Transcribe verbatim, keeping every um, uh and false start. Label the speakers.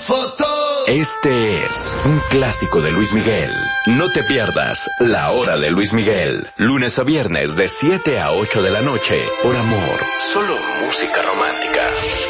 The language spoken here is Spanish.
Speaker 1: fotos.
Speaker 2: Este es un clásico de Luis Miguel. No te pierdas La Hora de Luis Miguel. Lunes a viernes de siete a ocho de la noche. Por amor, solo música romántica.